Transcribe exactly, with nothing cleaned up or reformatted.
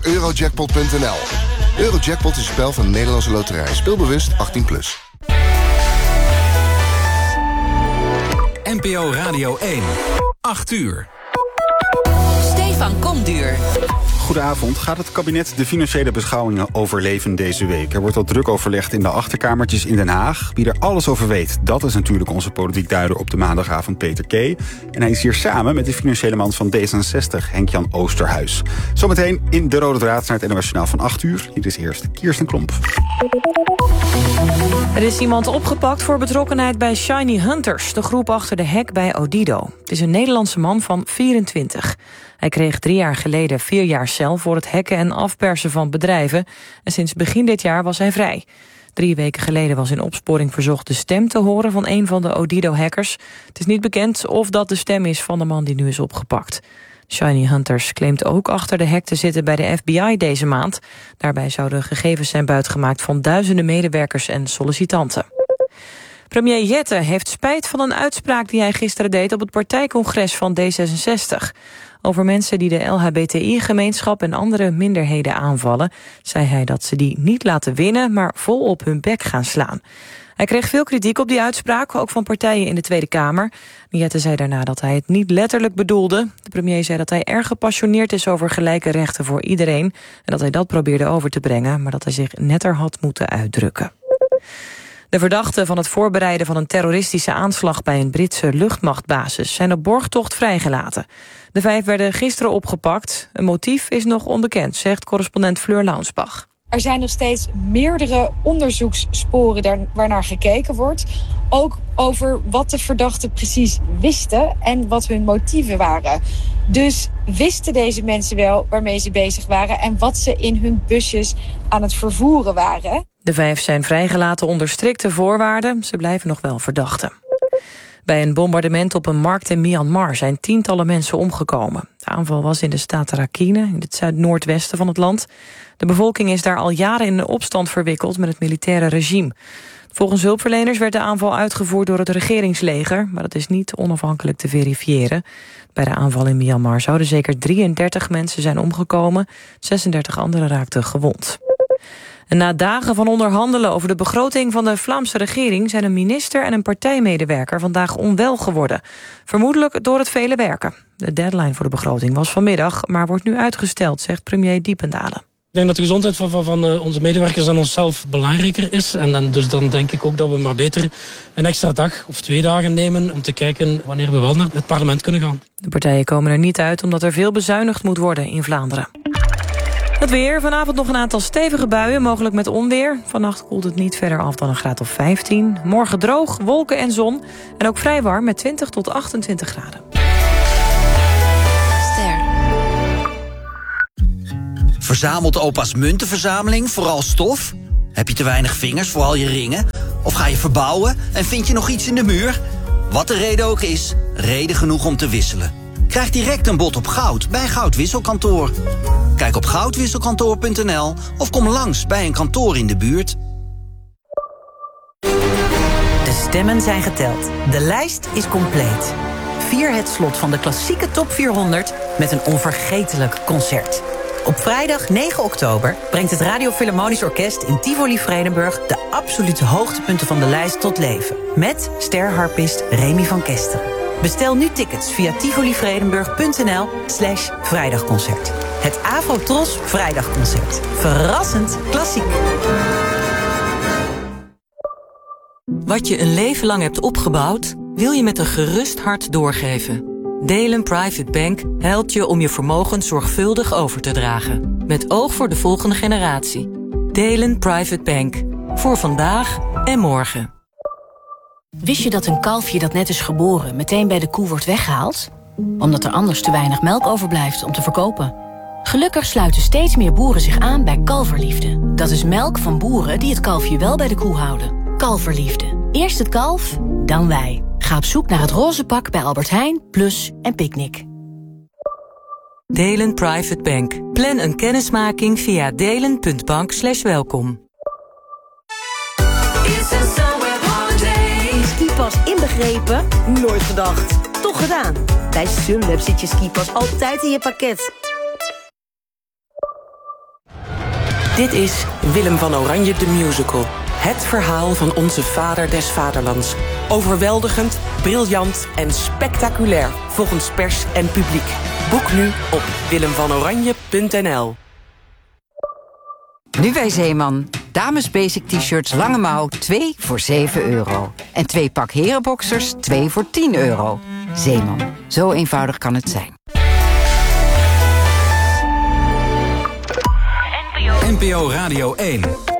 eurojackpot punt n l. Eurojackpot is een spel van de Nederlandse Loterij. Speelbewust achttien plus. N P O Radio één. acht uur. Stefan Komduur. Goedenavond. Gaat het kabinet de financiële beschouwingen overleven deze week? Er wordt al druk overlegd in de achterkamertjes in Den Haag. Wie er alles over weet, dat is natuurlijk onze politiek duider op de maandagavond, Peter K. En hij is hier samen met de financiële man van D zesenzestig, Henk-Jan Oosterhuis. Zometeen in De Rode Draad naar het N O S Journaal van acht uur. Hier is eerst Kirsten Klomp. Er is iemand opgepakt voor betrokkenheid bij Shiny Hunters, de groep achter de hack bij Odido. Het is een Nederlandse man van vierentwintig. Hij kreeg drie jaar geleden vier jaar cel voor het hacken en afpersen van bedrijven. En sinds begin dit jaar was hij vrij. Drie weken geleden was in opsporing verzocht de stem te horen van een van de Odido-hackers. Het is niet bekend of dat de stem is van de man die nu is opgepakt. Shiny Hunters claimt ook achter de hack te zitten bij de F B I deze maand. Daarbij zouden gegevens zijn buitgemaakt van duizenden medewerkers en sollicitanten. Premier Jette heeft spijt van een uitspraak die hij gisteren deed op het partijcongres van D zesenzestig. Over mensen die de L H B T I-gemeenschap en andere minderheden aanvallen, zei hij dat ze die niet laten winnen, maar vol op hun bek gaan slaan. Hij kreeg veel kritiek op die uitspraak, ook van partijen in de Tweede Kamer. Jette zei daarna dat hij het niet letterlijk bedoelde. De premier zei dat hij erg gepassioneerd is over gelijke rechten voor iedereen en dat hij dat probeerde over te brengen, maar dat hij zich netter had moeten uitdrukken. De verdachten van het voorbereiden van een terroristische aanslag bij een Britse luchtmachtbasis zijn op borgtocht vrijgelaten. De vijf werden gisteren opgepakt. Een motief is nog onbekend, zegt correspondent Fleur Launsbach. Er zijn nog steeds meerdere onderzoekssporen daar waarnaar gekeken wordt. Ook over wat de verdachten precies wisten en wat hun motieven waren. Dus wisten deze mensen wel waarmee ze bezig waren en wat ze in hun busjes aan het vervoeren waren. De vijf zijn vrijgelaten onder strikte voorwaarden. Ze blijven nog wel verdachten. Bij een bombardement op een markt in Myanmar zijn tientallen mensen omgekomen. De aanval was in de staat Rakhine, in het zuid-noordwesten van het land. De bevolking is daar al jaren in een opstand verwikkeld met het militaire regime. Volgens hulpverleners werd de aanval uitgevoerd door het regeringsleger, maar dat is niet onafhankelijk te verifiëren. Bij de aanval in Myanmar zouden zeker drieëndertig mensen zijn omgekomen, zesendertig anderen raakten gewond. En na dagen van onderhandelen over de begroting van de Vlaamse regering zijn een minister en een partijmedewerker vandaag onwel geworden. Vermoedelijk door het vele werken. De deadline voor de begroting was vanmiddag, maar wordt nu uitgesteld, zegt premier Diependalen. Ik denk dat de gezondheid van, van, van onze medewerkers en onszelf belangrijker is. En dan, dus dan denk ik ook dat we maar beter een extra dag of twee dagen nemen om te kijken wanneer we wel naar het parlement kunnen gaan. De partijen komen er niet uit omdat er veel bezuinigd moet worden in Vlaanderen. Het weer. Vanavond nog een aantal stevige buien, mogelijk met onweer. Vannacht koelt het niet verder af dan een graad of vijftien. Morgen droog, wolken en zon. En ook vrij warm met twintig tot achtentwintig graden. Ster. Verzamelt opa's muntenverzameling vooral stof? Heb je te weinig vingers voor al je ringen? Of ga je verbouwen en vind je nog iets in de muur? Wat de reden ook is, reden genoeg om te wisselen. Krijg direct een bod op goud bij Goudwisselkantoor. Kijk op goudwisselkantoor punt n l of kom langs bij een kantoor in de buurt. De stemmen zijn geteld. De lijst is compleet. Vier het slot van de klassieke top vierhonderd met een onvergetelijk concert. Op vrijdag negen oktober brengt het Radio Philharmonisch Orkest in Tivoli Vredenburg de absolute hoogtepunten van de lijst tot leven. Met sterharpist Remy van Kesteren. Bestel nu tickets via tivolivredenburg punt n l slash vrijdagconcert. Het Afro-Tros Vrijdagconcert. Verrassend klassiek. Wat je een leven lang hebt opgebouwd, wil je met een gerust hart doorgeven. Delen Private Bank helpt je om je vermogen zorgvuldig over te dragen. Met oog voor de volgende generatie. Delen Private Bank. Voor vandaag en morgen. Wist je dat een kalfje dat net is geboren meteen bij de koe wordt weggehaald? Omdat er anders te weinig melk overblijft om te verkopen. Gelukkig sluiten steeds meer boeren zich aan bij Kalverliefde. Dat is melk van boeren die het kalfje wel bij de koe houden. Kalverliefde. Eerst het kalf, dan wij. Ga op zoek naar het roze pak bij Albert Heijn, Plus en Picnic. Delen Private Bank. Plan een kennismaking via delen punt bank slash welkom. Skipas inbegrepen? Nooit gedacht. Toch gedaan. Bij Sunweb zit je skipas altijd in je pakket. Dit is Willem van Oranje de Musical. Het verhaal van onze vader des vaderlands. Overweldigend, briljant en spectaculair volgens pers en publiek. Boek nu op willem van oranje punt n l. Nu bij Zeeman. Dames basic t-shirts lange mouw twee voor zeven euro. En twee pak herenboxers twee voor tien euro. Zeeman. Zo eenvoudig kan het zijn. N P O Radio één.